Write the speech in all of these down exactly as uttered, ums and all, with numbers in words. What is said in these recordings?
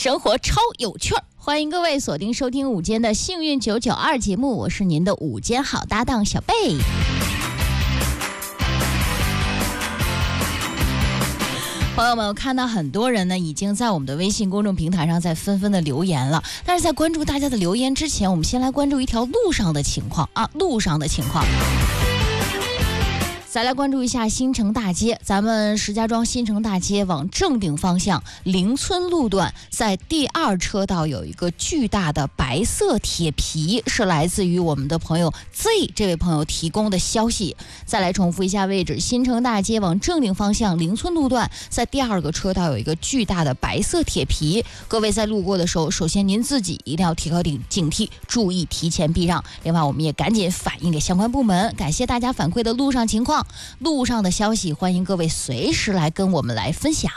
生活超有趣儿。欢迎各位锁定收听午间的幸运九九二节目，我是您的午间好搭档小贝。朋友们，我看到很多人呢已经在我们的微信公众平台上在纷纷的留言了，但是在关注大家的留言之前，我们先来关注一条路上的情况啊，路上的情况。再来关注一下新城大街，咱们石家庄新城大街往正定方向邻村路段，在第二车道有一个巨大的白色铁皮，是来自于我们的朋友 Z 这位朋友提供的消息。再来重复一下位置，新城大街往正定方向邻村路段，在第二个车道有一个巨大的白色铁皮，各位在路过的时候，首先您自己一定要提高警警惕，注意提前避让。另外我们也赶紧反映给相关部门，感谢大家反馈的路上情况。路上的消息，欢迎各位随时来跟我们来分享。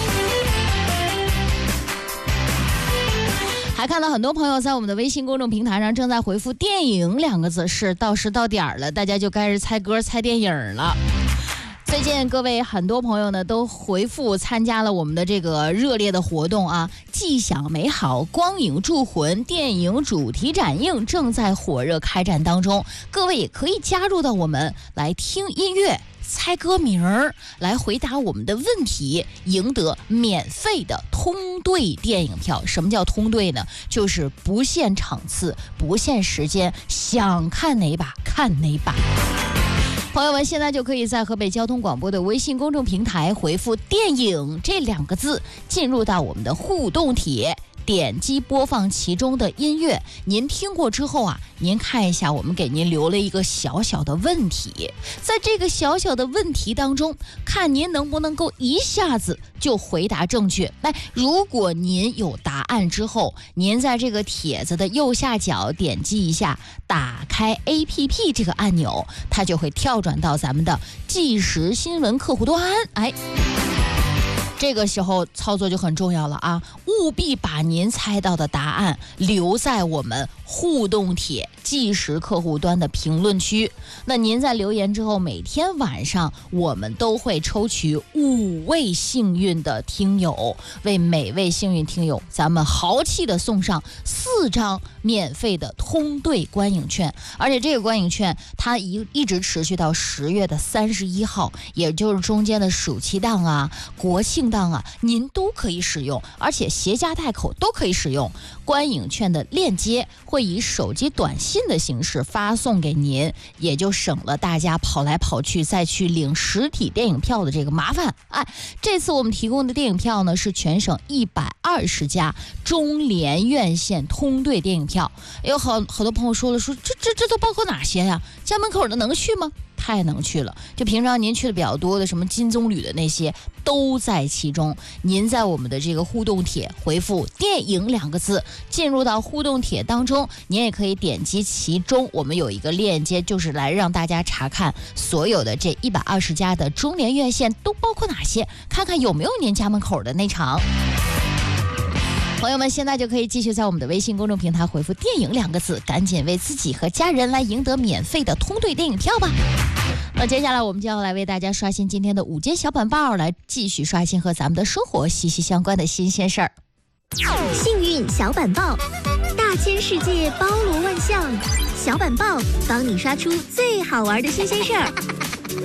还看到很多朋友在我们的微信公众平台上正在回复电影两个字，是到时到点了，大家就开始猜歌猜电影了。最近各位很多朋友呢都回复参加了我们的这个热烈的活动啊，既享美好光影铸魂电影主题展映正在火热开展当中，各位也可以加入到我们来听音乐猜歌名儿，来回答我们的问题，赢得免费的通兑电影票。什么叫通兑呢？就是不限场次不限时间，想看哪把看哪把。朋友们现在就可以在河北交通广播的微信公众平台回复电影这两个字，进入到我们的互动帖，点击播放其中的音乐，您听过之后啊，您看一下我们给您留了一个小小的问题，在这个小小的问题当中，看您能不能够一下子就回答正确。那如果您有答案之后，您在这个帖子的右下角点击一下打开 A P P 这个按钮，它就会跳转到咱们的即时新闻客户端。哎，这个时候操作就很重要了啊，务必把您猜到的答案留在我们互动帖即时客户端的评论区。那您在留言之后，每天晚上我们都会抽取五位幸运的听友，为每位幸运听友咱们豪气的送上四张免费的通兑观影券，而且这个观影券它一一直持续到十月的三十一号，也就是中间的暑期档啊、国庆档啊，您都可以使用，而且携家带口都可以使用。观影券的链接会以手机短信的形式发送给您，也就省了大家跑来跑去再去领实体电影票的这个麻烦。哎，这次我们提供的电影票呢是全省一百二十家中联院线通兑电影票。有好好多朋友说了，说这这这都包括哪些呀？家门口的能去吗？太能去了，就平常您去的比较多的什么金棕榈的那些都在其中。您在我们的这个互动帖回复电影两个字，进入到互动帖当中，您也可以点击其中我们有一个链接，就是来让大家查看所有的这一百二十家的中联院线都包括哪些，看看有没有您家门口的那场。朋友们现在就可以继续在我们的微信公众平台回复电影两个字，赶紧为自己和家人来赢得免费的通兑电影票吧。那接下来我们就要来为大家刷新今天的午间小本报，来继续刷新和咱们的生活息息相关的新鲜事儿。 幸运小板报，大千世界包罗万象，小板报帮你刷出最好玩的新鲜事儿。